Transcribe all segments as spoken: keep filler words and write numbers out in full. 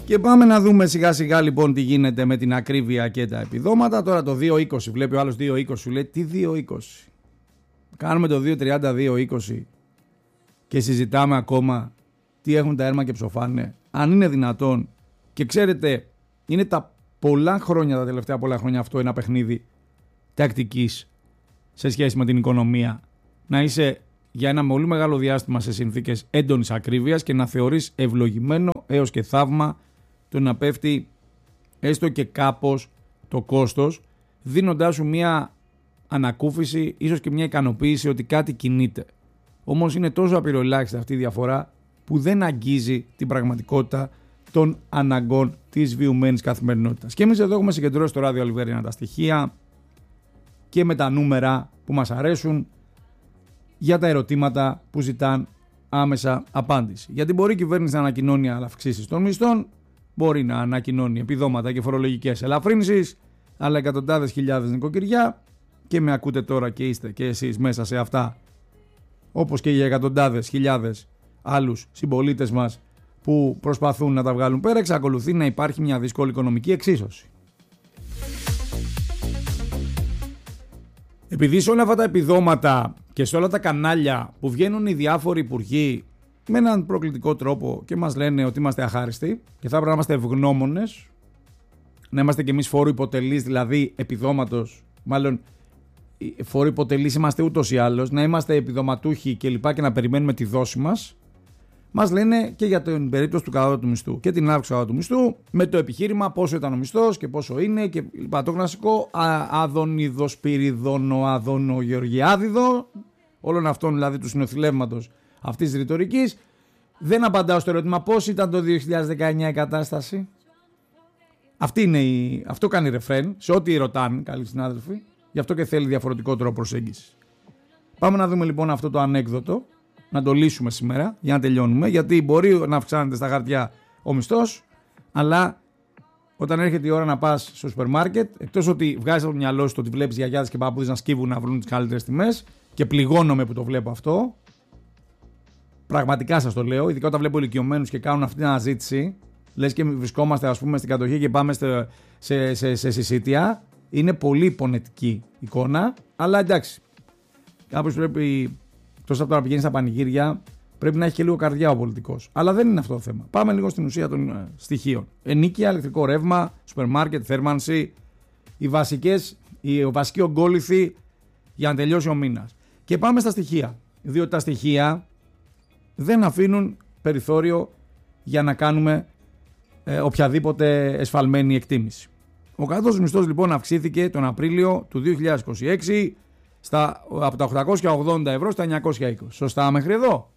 Και πάμε να δούμε σιγά σιγά λοιπόν τι γίνεται με την ακρίβεια και τα επιδόματα. Τώρα το δύο είκοσι, βλέπει ο άλλος δύο είκοσι, σου λέει τι δύο είκοσι. Κάνουμε το δύο τριάντα, δύο είκοσι και συζητάμε ακόμα τι έχουν τα έρμα και ψοφάνε. Αν είναι δυνατόν, και ξέρετε, είναι τα πολλά χρόνια, τα τελευταία πολλά χρόνια αυτό ένα παιχνίδι τακτικής σε σχέση με την οικονομία. Να είσαι για ένα πολύ μεγάλο διάστημα σε συνθήκες έντονης ακρίβειας και να θεωρείς ευλογημένο έως και θαύμα το να πέφτει έστω και κάπως το κόστος, δίνοντάς σου μια ανακούφιση, ίσως και μια ικανοποίηση ότι κάτι κινείται. Όμως είναι τόσο απειροελάχιστη αυτή η διαφορά που δεν αγγίζει την πραγματικότητα των αναγκών της βιωμένης καθημερινότητας. Και εμείς εδώ έχουμε συγκεντρώσει στο ράδιο Αλιβέρινα τα στοιχεία και με τα νούμερα που μας αρέσουν για τα ερωτήματα που ζητάν άμεσα απάντηση. Γιατί μπορεί η κυβέρνηση να ανακοινώνει αυξήσεις των μισθών, μπορεί να ανακοινώνει επιδόματα και φορολογικές ελαφρύνσεις, αλλά εκατοντάδες χιλιάδες νοικοκυριά, και με ακούτε τώρα και είστε και εσείς μέσα σε αυτά, όπως και για εκατοντάδες χιλιάδες άλλους συμπολίτες μας που προσπαθούν να τα βγάλουν πέρα, εξακολουθεί να υπάρχει μια δύσκολη οικονομική εξίσωση. Επειδή σε όλα αυτά τα επιδόματα και σε όλα τα κανάλια που βγαίνουν οι διάφοροι υπουργοί με έναν προκλητικό τρόπο και μας λένε ότι είμαστε αχάριστοι και θα πρέπει να είμαστε ευγνώμονες, να είμαστε κι εμείς φόρου υποτελείς, δηλαδή επιδόματος, μάλλον φόρου υποτελείς είμαστε ούτως ή άλλως, να είμαστε επιδοματούχοι και λοιπά και να περιμένουμε τη δόση μας, μας λένε και για την περίπτωση του κατώτατου μισθού και την αύξηση του κατώτατου μισθού με το επιχείρημα πόσο ήταν ο μισθός και πόσο είναι και λοιπά. Το γνασικό αδονίδο, σπυριδόνο, αδόνο, γεωργιάδιδο, όλων αυτών δηλαδή του συνοθηλεύματος αυτής της ρητορικής. Δεν απαντάω στο ερώτημα πώς ήταν το δύο χιλιάδες δεκαεννιά η κατάσταση. Αυτή είναι η... Αυτό κάνει ρεφρέν σε ό,τι ρωτάνε, καλοί συνάδελφοι. Γι' αυτό και θέλει διαφορετικό τρόπο προσέγγισης. Πάμε να δούμε λοιπόν αυτό το ανέκδοτο, να το λύσουμε σήμερα για να τελειώνουμε. Γιατί μπορεί να αυξάνεται στα χαρτιά ο μισθός, αλλά όταν έρχεται η ώρα να πας στο σούπερ μάρκετ, εκτός ότι βγάζεις από το μυαλό σου το ότι βλέπεις γιαγιάδες και παππούδες να σκύβουν να βρουν τις καλύτερες τιμές, και πληγώνομαι που το βλέπω αυτό. Πραγματικά σας το λέω, ειδικά όταν βλέπω ηλικιωμένους και κάνουν αυτή την αναζήτηση, λες και βρισκόμαστε ας πούμε στην κατοχή και πάμε σε, σε, σε, σε συσίτια. Είναι πολύ πονετική εικόνα, αλλά εντάξει. Κάποιος πρέπει, τόσο από το να πηγαίνει στα πανηγύρια, πρέπει να έχει και λίγο καρδιά ο πολιτικός. Αλλά δεν είναι αυτό το θέμα. Πάμε λίγο στην ουσία των ε, στοιχείων. Ενίκεια, ηλεκτρικό ρεύμα, σούπερ μάρκετ, θέρμανση, οι βασικές, οι βασικοί ογκόληθοι για να τελειώσει ο μήνας. Και πάμε στα στοιχεία. Διότι τα στοιχεία δεν αφήνουν περιθώριο για να κάνουμε ε, οποιαδήποτε εσφαλμένη εκτίμηση. Ο κατώτατος μισθός λοιπόν αυξήθηκε τον Απρίλιο του δύο χιλιάδες είκοσι έξι στα, από τα οκτακόσια ογδόντα ευρώ στα εννιακόσια είκοσι. Σωστά μέχρι εδώ?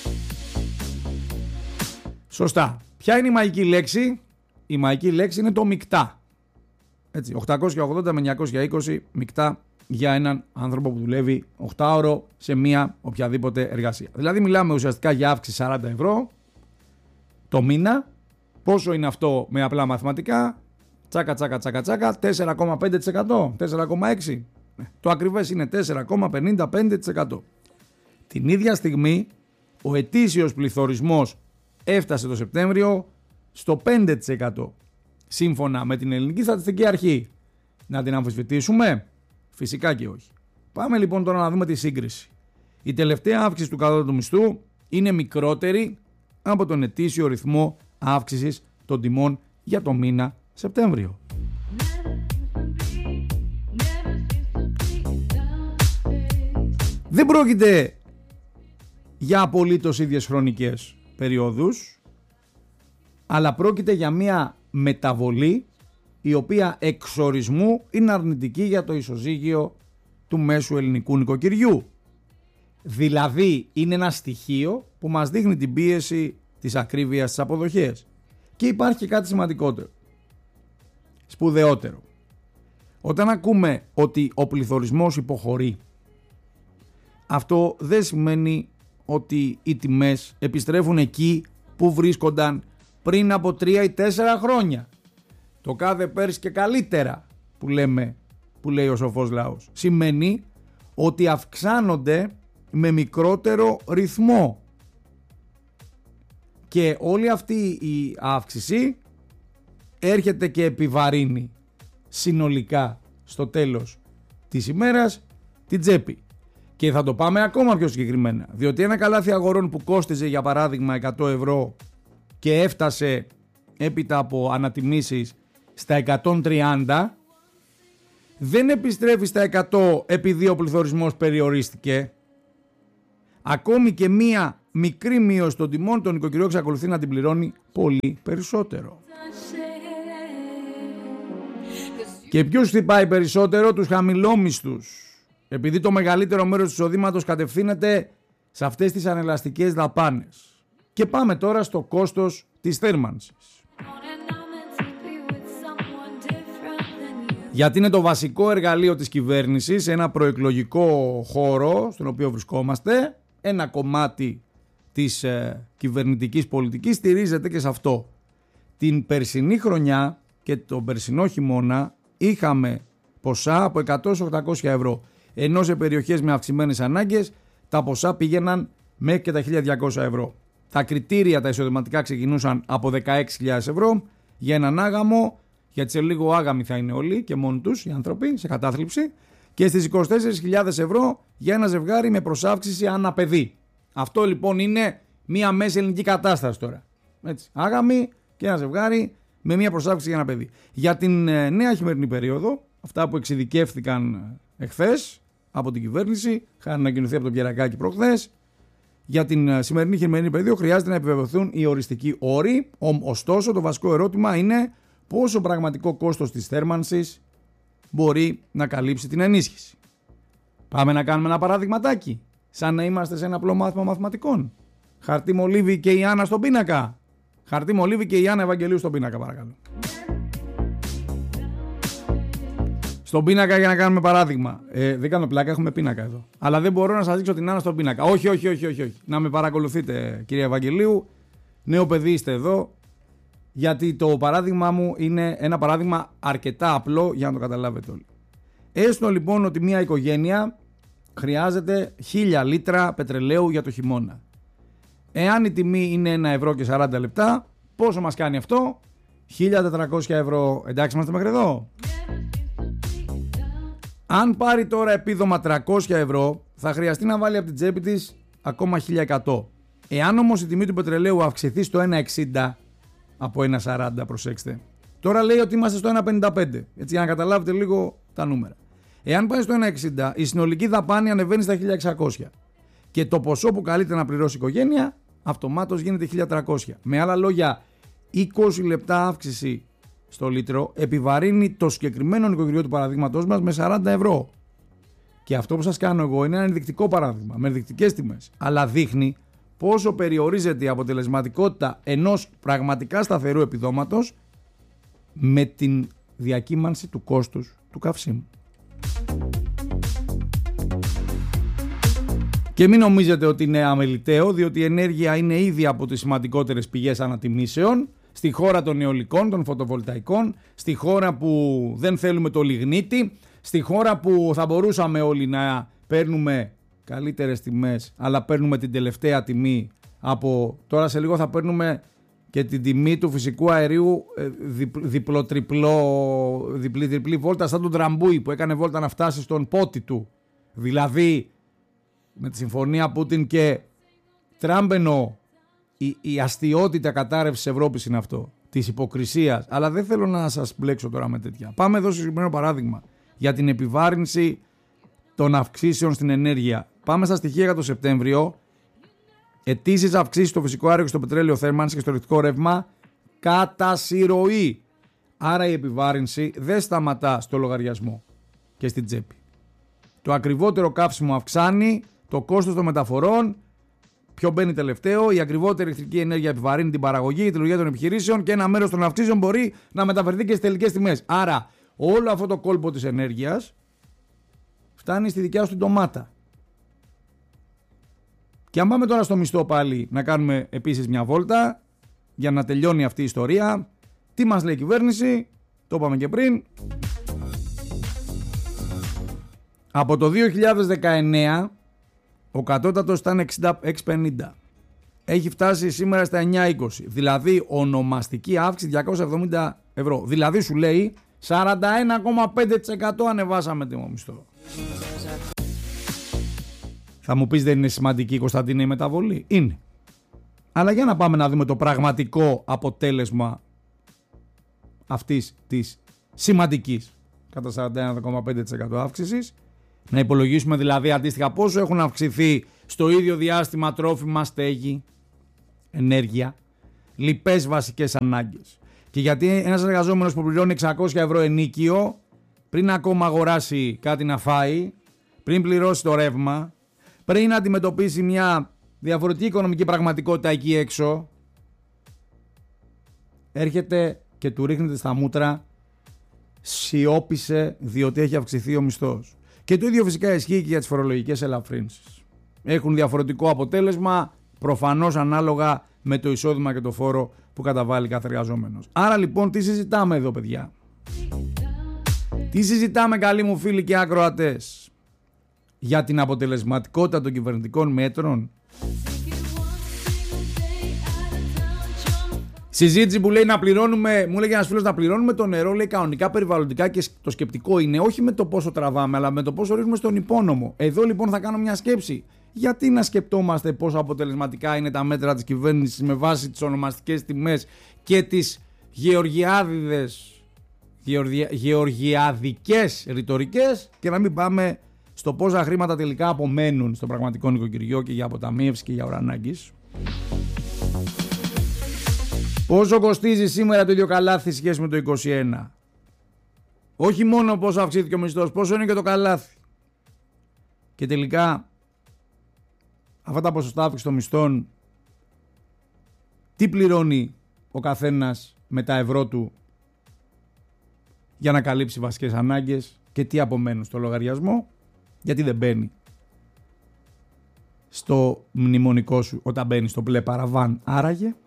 Σωστά. Ποια είναι η μαγική λέξη? Η μαγική λέξη είναι το μεικτά. Έτσι, οκτακόσια ογδόντα με εννιακόσια είκοσι μεικτά για έναν άνθρωπο που δουλεύει οκτάωρο σε μία οποιαδήποτε εργασία. Δηλαδή μιλάμε ουσιαστικά για αύξηση σαράντα ευρώ το μήνα. Πόσο είναι αυτό με απλά μαθηματικά? Τσάκα τσάκα τσάκα τσάκα, τέσσερα κόμμα πέντε τοις εκατό, τέσσερα κόμμα έξι τοις εκατό. Το ακριβές είναι τέσσερα κόμμα πενήντα πέντε τοις εκατό. Την ίδια στιγμή ο ετήσιος πληθωρισμός έφτασε το Σεπτέμβριο στο πέντε τοις εκατό. Σύμφωνα με την Ελληνική Στατιστική Αρχή. Να την αμφισβητήσουμε? Φυσικά και όχι. Πάμε λοιπόν τώρα να δούμε τη σύγκριση. Η τελευταία αύξηση του κατώτατου μισθού είναι μικρότερη από τον ετήσιο ρυθμό αύξησης των τιμών για το μήνα Σεπτέμβριο. Δεν πρόκειται για απολύτως ίδιες χρονικές περιόδους, αλλά πρόκειται για μια μεταβολή η οποία εξορισμού είναι αρνητική για το ισοζύγιο του μέσου ελληνικού νοικοκυριού. Δηλαδή είναι ένα στοιχείο που μας δείχνει την πίεση της ακρίβειας στις αποδοχές. Και υπάρχει και κάτι σημαντικότερο, σπουδαιότερο. Όταν ακούμε ότι ο πληθωρισμός υποχωρεί, αυτό δεν σημαίνει ότι οι τιμές επιστρέφουν εκεί που βρίσκονταν πριν από τρία ή τέσσερα χρόνια. Το κάθε πέρσι και καλύτερα που λέμε, που λέει ο σοφός λαός. Σημαίνει ότι αυξάνονται με μικρότερο ρυθμό. Και όλη αυτή η αύξηση έρχεται και επιβαρύνει συνολικά στο τέλος της ημέρας την τσέπη. Και θα το πάμε ακόμα πιο συγκεκριμένα, διότι ένα καλάθι αγορών που κόστιζε για παράδειγμα εκατό ευρώ και έφτασε έπειτα από ανατιμήσεις στα εκατόν τριάντα, δεν επιστρέφει στα εκατό επειδή ο πληθωρισμός περιορίστηκε. Ακόμη και μία μικρή μείωση των τιμών, το νοικοκυριό εξακολουθεί να την πληρώνει πολύ περισσότερο. Και ποιους χτυπάει περισσότερο? Τους χαμηλόμισθους. Επειδή το μεγαλύτερο μέρος του εισοδήματος κατευθύνεται σε αυτές τις ανελαστικές δαπάνες. Και πάμε τώρα στο κόστος της θέρμανσης. Γιατί είναι το βασικό εργαλείο της κυβέρνησης σε ένα προεκλογικό χώρο στον οποίο βρισκόμαστε. Ένα κομμάτι της ε, κυβερνητικής πολιτικής στηρίζεται και σε αυτό. Την περσινή χρονιά και τον περσινό χειμώνα είχαμε ποσά από εκατό με οκτακόσια ευρώ. Ενώ σε περιοχές με αυξημένες ανάγκες τα ποσά πήγαιναν μέχρι και τα χίλια διακόσια ευρώ. Τα κριτήρια τα εισοδηματικά ξεκινούσαν από δεκαέξι χιλιάδες ευρώ για έναν άγαμο, γιατί σε λίγο άγαμοι θα είναι όλοι και μόνοι τους οι άνθρωποι σε κατάθλιψη, και στις είκοσι τέσσερις χιλιάδες ευρώ για ένα ζευγάρι με προσάυξηση ανά παιδί. Αυτό λοιπόν είναι μία μέση ελληνική κατάσταση τώρα. Έτσι, άγαμοι και ένα ζευγάρι με μία προσάυξηση για ένα παιδί. Για την ε, νέα χειμερινή περίοδο, αυτά που εξειδικεύθηκαν εχθές από την κυβέρνηση, είχαν ανακοινωθεί από τον Πιερακάκη προχθές, για την σημερινή χειμερινή περίοδο χρειάζεται να επιβεβαιωθούν οι οριστικοί όροι. Ωστόσο, το βασικό ερώτημα είναι πόσο πραγματικό κόστος της θέρμανσης μπορεί να καλύψει την ενίσχυση. Πάμε να κάνουμε ένα παραδειγματάκι, σαν να είμαστε σε ένα απλό μάθημα μαθηματικών. Χαρτί μολύβι και η Άννα στον πίνακα. Χαρτί μολύβι και η Άννα Ευαγγελίου στον πίνακα, παρακαλώ. Στον πίνακα για να κάνουμε παράδειγμα. Ε, δεν κάνω πλάκα, έχουμε πίνακα εδώ. Αλλά δεν μπορώ να σας δείξω την Άννα στον πίνακα. Όχι, όχι, όχι, όχι, όχι. Να με παρακολουθείτε, κυρία Ευαγγελίου. Νέο παιδί είστε εδώ. Γιατί το παράδειγμα μου είναι ένα παράδειγμα αρκετά απλό για να το καταλάβετε όλοι. Έστω λοιπόν ότι μια οικογένεια χρειάζεται χίλια λίτρα πετρελαίου για το χειμώνα. Εάν η τιμή είναι ένα ευρώ και σαράντα λεπτά, πόσο μας κάνει αυτό? χίλια τετρακόσια ευρώ. Εντάξει, είμαστε μέχρι εδώ? Αν πάρει τώρα επίδομα τριακόσια ευρώ, θα χρειαστεί να βάλει από την τσέπη της ακόμα χίλια εκατό. Εάν όμως η τιμή του πετρελαίου αυξηθεί στο ένα εξήντα από ένα σαράντα, προσέξτε. Τώρα λέει ότι είμαστε στο ένα πενήντα πέντε, έτσι για να καταλάβετε λίγο τα νούμερα. Εάν πάει στο ένα εξήντα, η συνολική δαπάνη ανεβαίνει στα χίλια εξακόσια. Και το ποσό που καλείται να πληρώσει η οικογένεια, αυτομάτως γίνεται χίλια τριακόσια. Με άλλα λόγια, είκοσι λεπτά αύξηση στο λίτρο επιβαρύνει το συγκεκριμένο νοικοκυριό του παραδείγματός μας με σαράντα ευρώ. Και αυτό που σας κάνω εγώ είναι ένα ενδεικτικό παράδειγμα, με ενδεικτικές τιμές. Αλλά δείχνει πόσο περιορίζεται η αποτελεσματικότητα ενός πραγματικά σταθερού επιδόματος με την διακύμανση του κόστους του καυσίμου. Και μην νομίζετε ότι είναι αμεληταίο, διότι η ενέργεια είναι ήδη από τις σημαντικότερες πηγές ανατιμήσεων. Στη χώρα των αιωλικών, των φωτοβολταϊκών, στη χώρα που δεν θέλουμε το λιγνίτη, στη χώρα που θα μπορούσαμε όλοι να παίρνουμε καλύτερες τιμές, αλλά παίρνουμε την τελευταία τιμή από... Τώρα σε λίγο θα παίρνουμε και την τιμή του φυσικού αερίου διπλό-τριπλό, διπλή-τριπλή βόλτα, σαν τον Τραμπούι που έκανε βόλτα να φτάσει στον πότη του. Δηλαδή, με τη συμφωνία Πούτιν και Τραμπ εννοώ, η, η αστιότητα κατάρρευσης της Ευρώπης είναι αυτό, της υποκρισίας. Αλλά δεν θέλω να σας μπλέξω τώρα με τέτοια. Πάμε εδώ στο συγκεκριμένο παράδειγμα για την επιβάρυνση των αυξήσεων στην ενέργεια. Πάμε στα στοιχεία για το Σεπτέμβριο. Ετήσιες αυξήσεις στο φυσικό αέριο και στο πετρέλαιο θέρμανση και στο ηλεκτρικό ρεύμα κατά συρροή. Άρα η επιβάρυνση δεν σταματά στο λογαριασμό και στην τσέπη. Το ακριβότερο καύσιμο αυξάνει το κόστος των μεταφορών. Ποιο μπαίνει τελευταίο? Η ακριβότερη ηλεκτρική ενέργεια επιβαρύνει την παραγωγή, η λειτουργία των επιχειρήσεων και ένα μέρος των αυξήσεων μπορεί να μεταφερθεί και στις τελικές τιμές. Άρα όλο αυτό το κόλπο της ενέργειας φτάνει στη δικιά σου την ντομάτα. Και αν πάμε τώρα στο μισθό πάλι να κάνουμε επίσης μια βόλτα για να τελειώνει αυτή η ιστορία. Τι μας λέει η κυβέρνηση? Το είπαμε και πριν. Από το δύο χιλιάδες δεκαεννέα ο κατώτατος ήταν εξήντα έξι πενήντα. Έχει φτάσει σήμερα στα εννιά είκοσι. Δηλαδή ονομαστική αύξηση διακόσια εβδομήντα ευρώ. Δηλαδή σου λέει σαράντα ένα κόμμα πέντε τοις εκατό ανεβάσαμε το μισθό. Θα μου πεις δεν είναι σημαντική, Κωνσταντίνε, η μεταβολή? Είναι. Αλλά για να πάμε να δούμε το πραγματικό αποτέλεσμα αυτής της σημαντικής κατά σαράντα ένα κόμμα πέντε τοις εκατό αύξησης. Να υπολογίσουμε δηλαδή αντίστοιχα πόσο έχουν αυξηθεί στο ίδιο διάστημα τρόφιμα, στέγη, ενέργεια, λοιπές βασικές ανάγκες. Και γιατί ένας εργαζόμενος που πληρώνει εξακόσια ευρώ ενίκιο, πριν ακόμα αγοράσει κάτι να φάει, πριν πληρώσει το ρεύμα, πριν να αντιμετωπίσει μια διαφορετική οικονομική πραγματικότητα εκεί έξω, έρχεται και του ρίχνεται στα μούτρα, σιώπησε διότι έχει αυξηθεί ο μισθός. Και το ίδιο φυσικά ισχύει και για τις φορολογικές ελαφρύνσεις. Έχουν διαφορετικό αποτέλεσμα, προφανώς ανάλογα με το εισόδημα και το φόρο που καταβάλει κάθε εργαζόμενος. Άρα λοιπόν τι συζητάμε εδώ, παιδιά? Τι συζητάμε, καλοί μου φίλοι και ακροατές? Για την αποτελεσματικότητα των κυβερνητικών μέτρων. Συζήτηση που λέει να πληρώνουμε, μου λέει ένας φίλος, να πληρώνουμε το νερό, λέει κανονικά περιβαλλοντικά, και το σκεπτικό είναι όχι με το πόσο τραβάμε, αλλά με το πόσο ρίχνουμε στον υπόνομο. Εδώ λοιπόν θα κάνω μια σκέψη. Γιατί να σκεπτόμαστε πόσο αποτελεσματικά είναι τα μέτρα της κυβέρνησης με βάση τις ονομαστικές τιμές και τις γεωργιάδιδες, γεωργια, γεωργιαδικές ρητορικές, και να μην πάμε στο πόσα χρήματα τελικά απομένουν στο πραγματικό νοικοκυριό και για αποταμίευση και για ώρα ανάγκης. Πόσο κοστίζει σήμερα το ίδιο καλάθι σχέση με το είκοσι ένα? Όχι μόνο πόσο αυξήθηκε ο μισθός, πόσο είναι και το καλάθι. Και τελικά αυτά τα ποσοστά αύξηση των μισθών, τι πληρώνει ο καθένας με τα ευρώ του για να καλύψει βασικές ανάγκες και τι απομένουν στο λογαριασμό? Γιατί δεν μπαίνει στο μνημονικό σου όταν μπαίνει στο μπλε παραβάν άραγε?